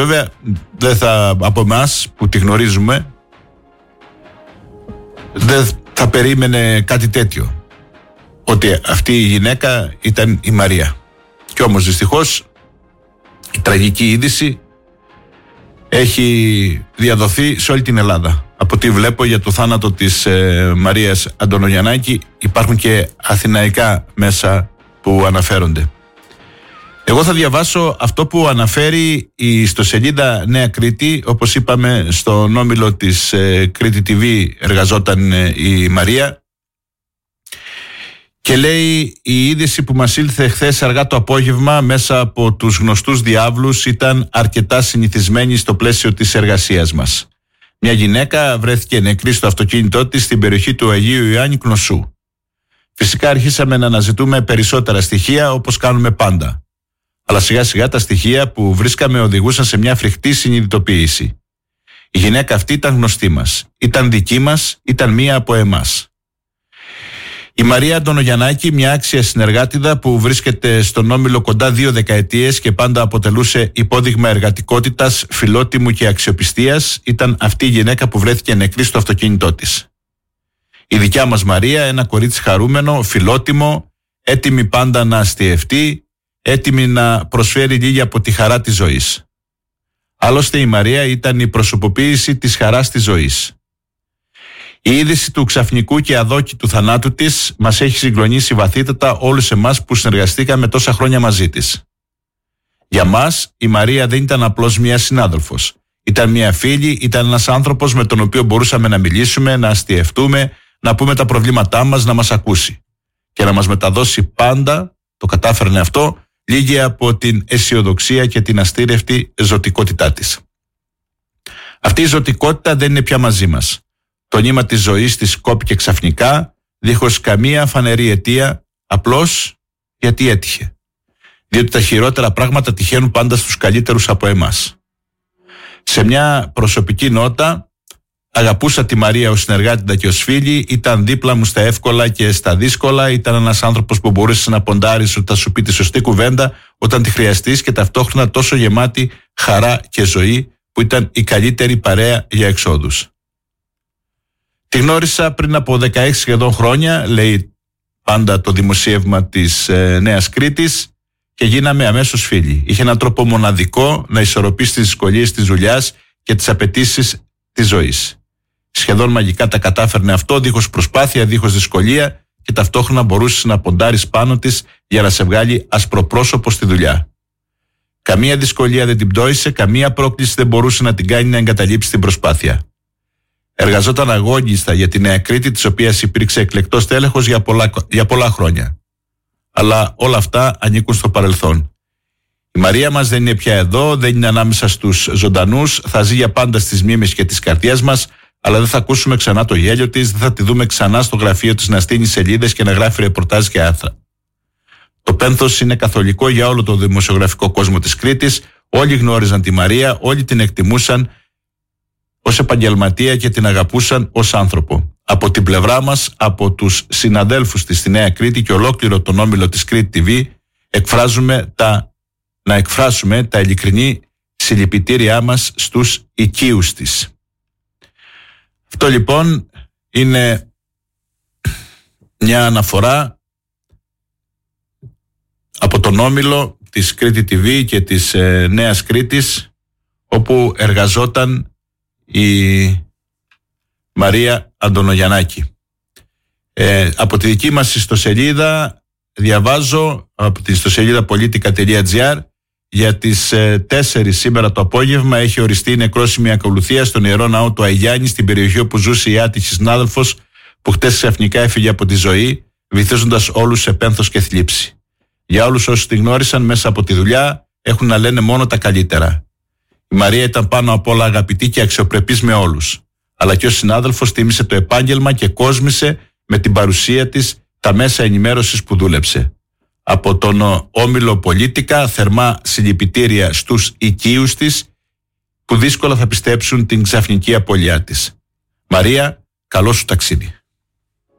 Βέβαια, από εμάς που τη γνωρίζουμε, δεν θα περίμενε κάτι τέτοιο. Ότι αυτή η γυναίκα ήταν η Μαρία. Κι όμως δυστυχώς η τραγική είδηση έχει διαδοθεί σε όλη την Ελλάδα. Από ό,τι βλέπω για το θάνατο της Μαρίας Αντωνογιαννάκη υπάρχουν και αθηναϊκά μέσα που αναφέρονται. Εγώ θα διαβάσω αυτό που αναφέρει η ιστοσελίδα Νέα Κρήτη. Όπως είπαμε, στον όμιλο της Κρήτη TV εργαζόταν η Μαρία. Και λέει, η είδηση που μας ήλθε χθες αργά το απόγευμα μέσα από τους γνωστούς διάβλους ήταν αρκετά συνηθισμένη στο πλαίσιο της εργασίας μας. Μια γυναίκα βρέθηκε νεκρή στο αυτοκίνητό της στην περιοχή του Αγίου Ιωάννη Κνωσού. Φυσικά αρχίσαμε να αναζητούμε περισσότερα στοιχεία, όπως κάνουμε πάντα. Αλλά σιγά σιγά τα στοιχεία που βρίσκαμε οδηγούσαν σε μια φρικτή συνειδητοποίηση. Η γυναίκα αυτή ήταν γνωστή μας, ήταν δική μας, ήταν μία από εμάς. Η Μαρία Αντωνογιαννάκη, μια άξια συνεργάτηδα που βρίσκεται στον όμιλο κοντά 2 δεκαετίες και πάντα αποτελούσε υπόδειγμα εργατικότητας, φιλότιμου και αξιοπιστίας, ήταν αυτή η γυναίκα που βρέθηκε νεκρή στο αυτοκίνητό της. Η δικιά μας Μαρία, ένα κορίτσι χαρούμενο, φιλότιμο, έτοιμη πάντα να αστιευτεί, έτοιμη να προσφέρει λίγη από τη χαρά της ζωής. Άλλωστε η Μαρία ήταν η προσωποποίηση της χαράς της ζωής. Η είδηση του ξαφνικού και αδόκητου θανάτου της μας έχει συγκλονίσει βαθύτατα όλους εμάς που συνεργαστήκαμε τόσα χρόνια μαζί της. Για μας η Μαρία δεν ήταν απλώς μια συνάδελφος. Ήταν μια φίλη, ήταν ένας άνθρωπος με τον οποίο μπορούσαμε να μιλήσουμε, να αστιευτούμε, να πούμε τα προβλήματά μας, να μας ακούσει. Και να μας μεταδώσει πάντα, το κατάφερνε αυτό, λίγη από την αισιοδοξία και την αστήρευτη ζωτικότητά της. Αυτή η ζωτικότητα δεν είναι πια μαζί μας. Το νήμα της ζωής της κόπηκε ξαφνικά, δίχως καμία φανερή αιτία, απλώς γιατί έτυχε. Διότι τα χειρότερα πράγματα τυχαίνουν πάντα στους καλύτερους από εμάς. Σε μια προσωπική νότα, αγαπούσα τη Μαρία ως συνεργάτητα και ως φίλη, ήταν δίπλα μου στα εύκολα και στα δύσκολα, ήταν ένας άνθρωπος που μπορούσε να ποντάρεις ότι θα σου πει τη σωστή κουβέντα όταν τη χρειαστείς και ταυτόχρονα τόσο γεμάτη χαρά και ζωή που ήταν η καλύτερη παρέα για εξόδους. Τη γνώρισα πριν από 16 σχεδόν χρόνια, λέει πάντα το δημοσίευμα της Νέας Κρήτης, και γίναμε αμέσως φίλοι. Είχε έναν τρόπο μοναδικό να ισορροπήσει τις δυσκολίες της δουλειάς και τις απαιτήσεις της ζωής. Σχεδόν μαγικά τα κατάφερνε αυτό, δίχως προσπάθεια, δίχως δυσκολία, και ταυτόχρονα μπορούσε να ποντάρεις πάνω της για να σε βγάλει ασπροπρόσωπο στη δουλειά. Καμία δυσκολία δεν την πτώησε, καμία πρόκληση δεν μπορούσε να την κάνει να εγκαταλείψει την προσπάθεια. Εργαζόταν αγώνιστα για τη Νέα Κρήτη, της οποίας υπήρξε εκλεκτός τέλεχος για πολλά χρόνια. Αλλά όλα αυτά ανήκουν στο παρελθόν. Η Μαρία μας δεν είναι πια εδώ, δεν είναι ανάμεσα στους ζωντανούς, θα ζει για πάντα στις μνήμες και τις καρδιές μας, αλλά δεν θα ακούσουμε ξανά το γέλιο της, δεν θα τη δούμε ξανά στο γραφείο της να στείνει σελίδες και να γράφει ρεπορτάζ και άρθρα. Το πένθος είναι καθολικό για όλο το δημοσιογραφικό κόσμο της Κρήτης, όλοι γνώριζαν τη Μαρία, όλοι την εκτιμούσαν ως επαγγελματία και την αγαπούσαν ως άνθρωπο. Από την πλευρά μας, από τους συναδέλφους της στη Νέα Κρήτη και ολόκληρο τον όμιλο της Κρήτη TV, να εκφράσουμε τα ειλικρινή συλληπιτήριά μας στους οικείους της. Αυτό λοιπόν είναι μια αναφορά από τον όμιλο της Κρήτη TV και της Νέας Κρήτης, όπου εργαζόταν η Μαρία Αντωνογιαννάκη. Από τη δική μας ιστοσελίδα διαβάζω, από τη ιστοσελίδα politica.gr, για τις 4 σήμερα το απόγευμα έχει οριστεί η νεκρόσιμη ακολουθία στον Ιερό Ναό του Αγιάννη, στην περιοχή όπου ζούσε η άτυχη συνάδελφος που χτες ξαφνικά έφυγε από τη ζωή, βυθίζοντας όλους σε πένθος και θλίψη. Για όλους όσους τη γνώρισαν μέσα από τη δουλειά έχουν να λένε μόνο τα καλύτερα. Η Μαρία ήταν πάνω απ' όλα αγαπητή και αξιοπρεπής με όλους. Αλλά και ο συνάδελφος τίμησε το επάγγελμα και κόσμησε με την παρουσία της τα μέσα ενημέρωσης που δούλεψε. Από τον όμιλο Πολίτικα, θερμά συλληπιτήρια στους οικείους της που δύσκολα θα πιστέψουν την ξαφνική απώλειά της. Μαρία, καλό σου ταξίδι.